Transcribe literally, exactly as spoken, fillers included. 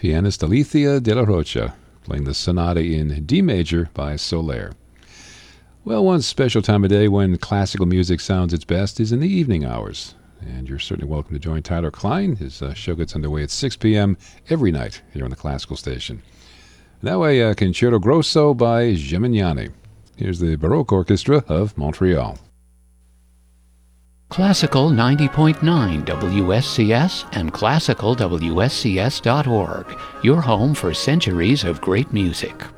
pianist Alicia de la Rocha, playing the sonata in D major by Soler. Well, one special time of day when classical music sounds its best is in the evening hours. And you're certainly welcome to join Tyler Klein. His uh, show gets underway at six p.m. every night here on the Classical Station. And that way, uh, Concerto Grosso by Gemignani. Here's the Baroque Orchestra of Montreal. Classical ninety point nine W S C S and classical W S C S dot org, your home for centuries of great music.